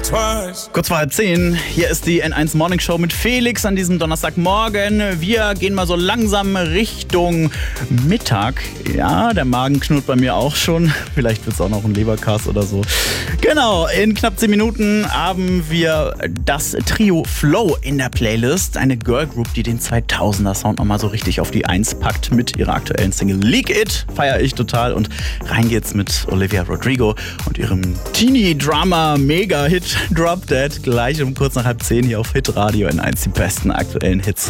Kurz vor 9:30, hier ist die N1 Morning Show mit Felix an diesem Donnerstagmorgen. Wir gehen mal so langsam Richtung Mittag. Ja, der Magen knurrt bei mir auch schon. Vielleicht wird es auch noch ein Leberkas oder so. Genau, in knapp 10 Minuten haben wir das Trio Flow in der Playlist. Eine Girl Group, die den 2000er Sound nochmal so richtig auf die 1 packt mit ihrer aktuellen Single Leak It. Feiere ich total. Und rein geht's mit Olivia Rodrigo und ihrem Teenie-Drama-Mega-Hit Drop Dead, gleich um kurz nach 9:30 hier auf Hitradio N1, die besten aktuellen Hits.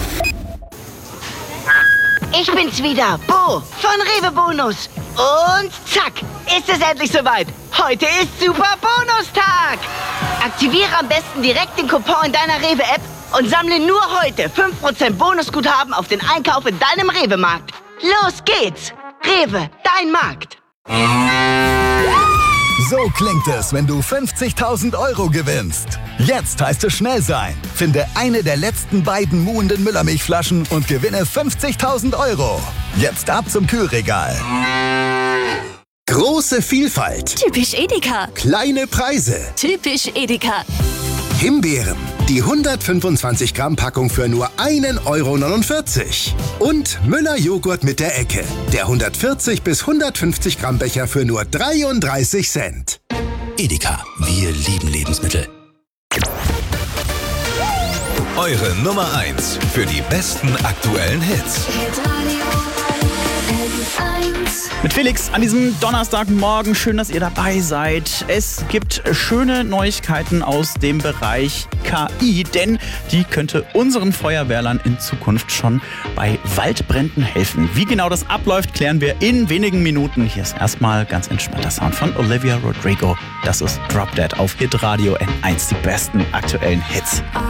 Ich bin's wieder, Bo von Rewe Bonus. Und zack, ist es endlich soweit. Heute ist Super Bonustag. Aktiviere am besten direkt den Coupon in deiner Rewe-App und sammle nur heute 5% Bonusguthaben auf den Einkauf in deinem Rewe-Markt. Los geht's. Rewe, dein Markt. So klingt es, wenn du 50.000 Euro gewinnst. Jetzt heißt es schnell sein. Finde eine der letzten beiden muhenden Müllermilchflaschen und gewinne 50.000 Euro. Jetzt ab zum Kühlregal. Große Vielfalt. Typisch Edeka. Kleine Preise. Typisch Edeka. Himbeeren. Die 125 Gramm Packung für nur 1,49 €. Und Müller Joghurt mit der Ecke. Der 140 bis 150 Gramm Becher für nur 33 Cent. Edeka, wir lieben Lebensmittel. Eure Nummer 1 für die besten aktuellen Hits. Mit Felix an diesem Donnerstagmorgen. Schön, dass ihr dabei seid. Es gibt schöne Neuigkeiten aus dem Bereich KI, denn die könnte unseren Feuerwehrlern in Zukunft schon bei Waldbränden helfen. Wie genau das abläuft, klären wir in wenigen Minuten. Hier ist erstmal ganz entspannter Sound von Olivia Rodrigo. Das ist Drop Dead auf Hitradio N1, die besten aktuellen Hits.